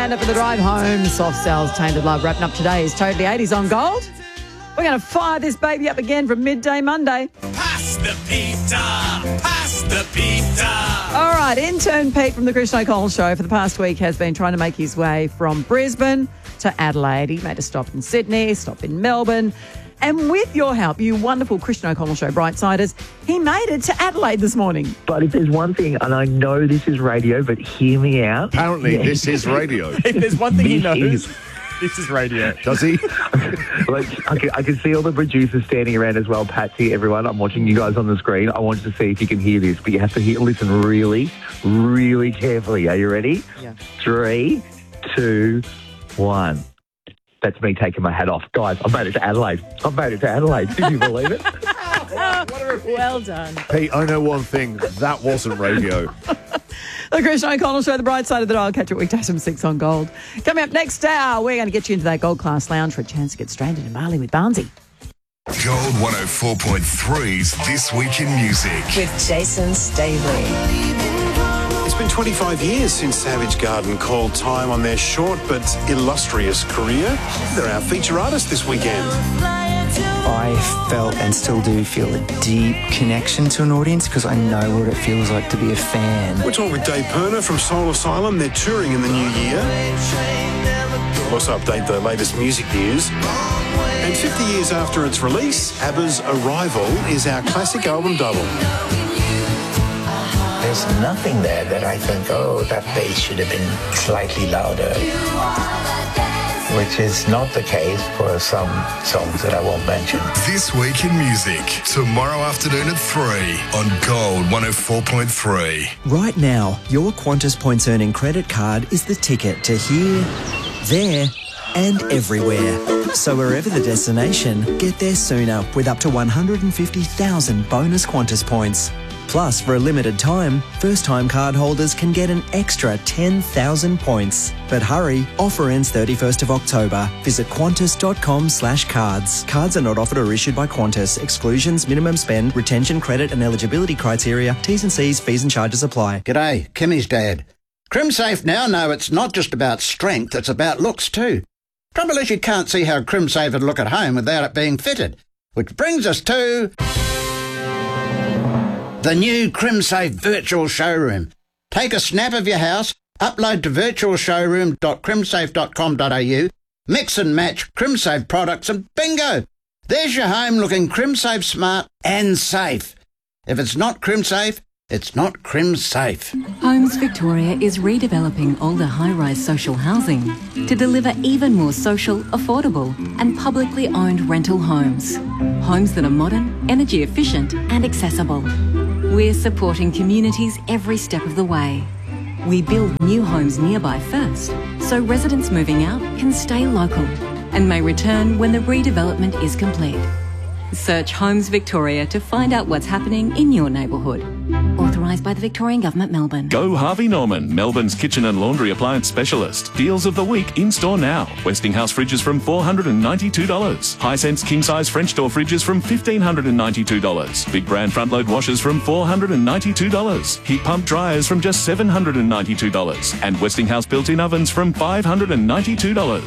Miranda for the drive home. Soft Cells, Tainted Love. Wrapping up today's Totally 80s on Gold. We're going to fire this baby up again from midday Monday. Pass the pizza! Pass the pizza! All right, intern Pete from the Christian O'Connell Show for the past week has been trying to make his way from Brisbane to Adelaide. He made a stop in Sydney, stop in Melbourne. And with your help, you wonderful Christian O'Connell Show Brightsiders, he made it to Adelaide this morning. But if there's one thing, and I know this is radio, but hear me out. Apparently, this is radio. If there's one thing he knows, this is radio. Does he? Like, I can see all the producers standing around as well. Patsy, everyone, I'm watching you guys on the screen. I want you to see if you can hear this, but you have to listen really, really carefully. Are you ready? Yeah. 3, 2, 1. That's me taking my hat off. Guys, I made it to Adelaide. Did you believe it? Well done. Pete, I know one thing. That wasn't radio. The Christian O'Connell Show, the bright side of the dial. Catch it weekdays from 6 on Gold. Coming up next hour, we're going to get you into that Gold Class Lounge for a chance to get stranded in Bali with Barnsey. Gold 104.3's This Week in Music. With Jason Staveley. It's been 25 years since Savage Garden called time on their short but illustrious career. They're our feature artist this weekend. I felt and still do feel a deep connection to an audience because I know what it feels like to be a fan. We're talking with Dave Perner from Soul Asylum. They're touring in the new year. We'll also update the latest music news. And 50 years after its release, ABBA's Arrival is our classic album double. There's nothing there that I think, oh, that bass should have been slightly louder. Which is not the case for some songs that I won't mention. This Week in Music. Tomorrow afternoon at 3 on Gold 104.3. Right now, your Qantas Points Earning credit card is the ticket to here, there and everywhere. So wherever the destination, get there sooner with up to 150,000 bonus Qantas points. Plus, for a limited time, first-time card holders can get an extra 10,000 points. But hurry, offer ends 31st of October. Visit qantas.com/cards. Cards are not offered or issued by Qantas. Exclusions, minimum spend, retention, credit and eligibility criteria, T's and C's, fees and charges apply. G'day, Kimmy's dad. Crimsafe now know it's not just about strength, it's about looks too. Trouble is you can't see how Crimsafe would look at home without it being fitted. Which brings us to the new Crimsafe Virtual Showroom. Take a snap of your house, upload to virtualshowroom.crimsafe.com.au, mix and match Crimsafe products and bingo! There's your home looking Crimsafe smart and safe. If it's not Crimsafe, it's not Crimsafe. Homes Victoria is redeveloping older high-rise social housing to deliver even more social, affordable and publicly owned rental homes. Homes that are modern, energy efficient and accessible. We're supporting communities every step of the way. We build new homes nearby first, so residents moving out can stay local and may return when the redevelopment is complete. Search Homes Victoria to find out what's happening in your neighbourhood. Authorised by the Victorian Government, Melbourne. Go Harvey Norman, Melbourne's kitchen and laundry appliance specialist. Deals of the week in store now. Westinghouse fridges from $492. Hisense king-size French door fridges from $1,592. Big brand front-load washers from $492. Heat pump dryers from just $792. And Westinghouse built-in ovens from $592.